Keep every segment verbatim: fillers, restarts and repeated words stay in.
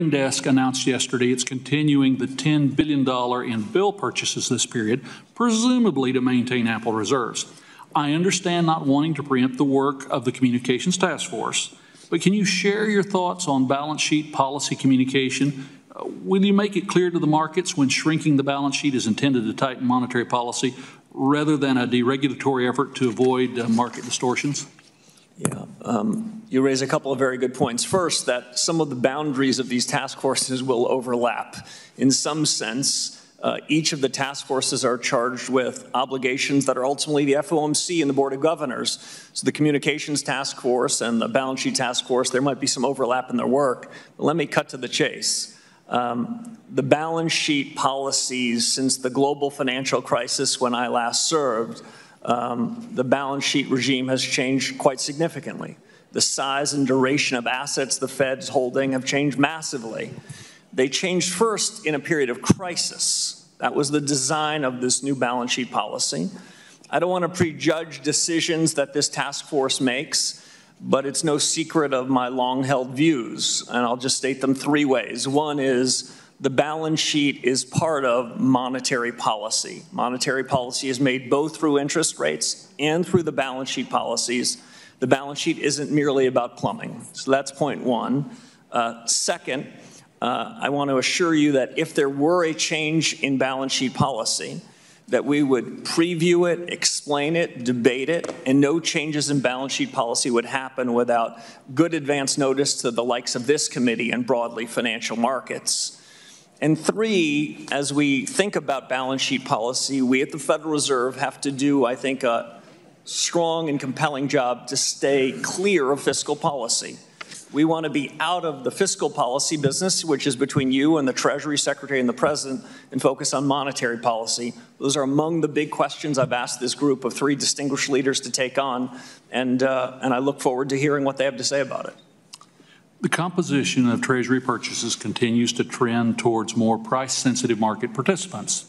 desk announced yesterday it's continuing the ten billion dollars in bill purchases this period, presumably to maintain ample reserves. I understand not wanting to preempt the work of the Communications Task Force, but can you share your thoughts on balance sheet policy communication? Uh, will you make it clear to the markets when shrinking the balance sheet is intended to tighten monetary policy rather than a deregulatory effort to avoid uh, market distortions? Yeah, um, you raise a couple of very good points. First, that some of the boundaries of these task forces will overlap. In some sense, uh, each of the task forces are charged with obligations that are ultimately the F O M C and the Board of Governors. So the Communications Task Force and the Balance Sheet Task Force, there might be some overlap in their work. But let me cut to the chase. Um, the balance sheet policies since the global financial crisis when I last served, Um, the balance sheet regime has changed quite significantly. The size and duration of assets the Fed's holding have changed massively. They changed first in a period of crisis. That was the design of this new balance sheet policy. I don't want to prejudge decisions that this task force makes, but it's no secret of my long-held views, and I'll just state them three ways. One is the balance sheet is part of monetary policy. Monetary policy is made both through interest rates and through the balance sheet policies. The balance sheet isn't merely about plumbing. So that's point one. Uh, second, uh, I want to assure you that if there were a change in balance sheet policy, that we would preview it, explain it, debate it, and no changes in balance sheet policy would happen without good advance notice to the likes of this committee and broadly financial markets. And three, as we think about balance sheet policy, we at the Federal Reserve have to do, I think, a strong and compelling job to stay clear of fiscal policy. We want to be out of the fiscal policy business, which is between you and the Treasury Secretary and the President, and focus on monetary policy. Those are among the big questions I've asked this group of three distinguished leaders to take on, and, uh, and I look forward to hearing what they have to say about it. The composition of Treasury purchases continues to trend towards more price-sensitive market participants.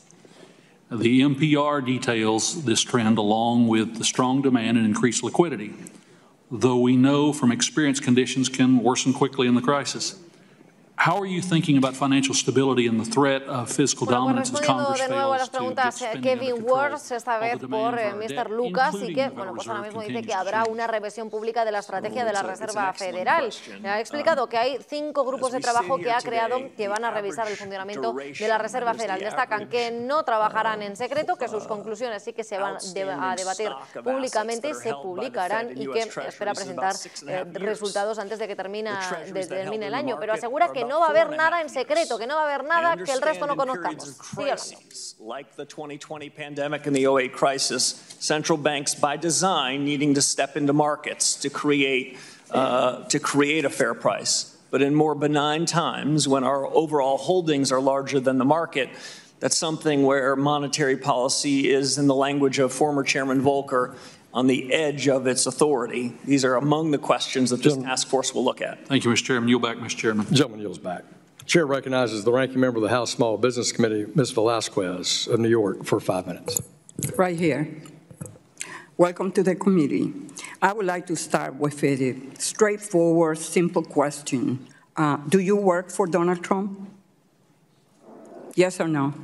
The M P R details this trend along with the strong demand and increased liquidity, though we know from experience conditions can worsen quickly in the crisis. How are you thinking about financial stability and the threat of fiscal bueno, dominance as Congress de nuevo a las fails preguntas, to get Kevin Wirtz, esta vez por eh, mister Lucas, y que bueno, pues ahora mismo dice que habrá una revisión pública de la estrategia de la Reserva Federal. Me ha explicado que hay cinco grupos de trabajo que ha creado que van a revisar el funcionamiento de la Reserva Federal. Destacan que no trabajarán en secreto, que sus conclusiones sí que se van a debatir públicamente y se publicarán y que espera presentar eh, resultados antes de que termina, de, termine el año, pero asegura que no va a haber nada en secreto, que no va a haber nada que el resto no conozcamos. Sigue hablando. Like the twenty twenty pandemic and the oh eight crisis, central banks by design needing to step into markets to create, uh, to create a fair price. But in more benign times, when our overall holdings are larger than the market, that's something where monetary policy is, in the language of former Chairman Volcker, on the edge of its authority. These are among the questions that this task force will look at. Thank you, Mister Chairman. Yield back, Mister Chairman. Gentleman yields back. Chair recognizes the ranking member of the House Small Business Committee, Miz Velasquez of New York, for five minutes. Right here. Welcome to the committee. I would like to start with a straightforward, simple question. Uh, do you work for Donald Trump? Yes or no?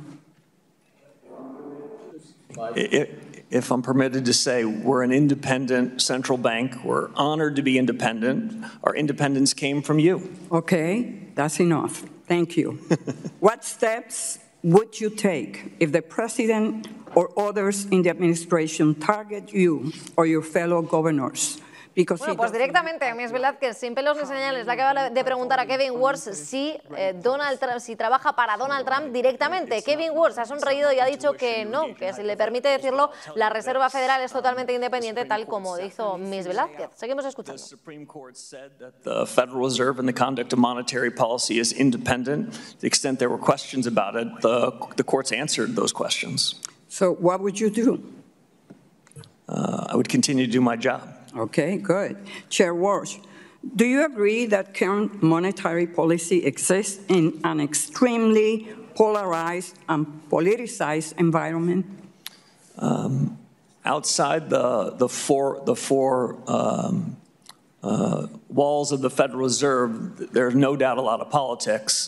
It, it, If I'm permitted to say, we're an independent central bank. We're honored to be independent. Our independence came from you. Okay, that's enough. Thank you. What steps would you take if the president or others in the administration target you or your fellow governors? Bueno, pues directamente, Miss Velázquez, sin pelos ni señales, le acaba de preguntar a Kevin Wirtz si, eh, Donald Trump, si trabaja para Donald Trump directamente. Kevin Wirtz ha sonreído y ha dicho que no, que si le permite decirlo, la Reserva Federal es totalmente independiente, tal como dijo Miss Velázquez. Seguimos escuchando. The Supreme Court said that the Federal Reserve and the conduct of monetary policy is independent. To the extent there were questions about it, the, the courts answered those questions. So what would you do? Uh, I would continue to do my job. Okay, good. Chair Walsh, do you agree that current monetary policy exists in an extremely polarized and politicized environment? Um, outside the the four the four um, uh, walls of the Federal Reserve, there's no doubt a lot of politics.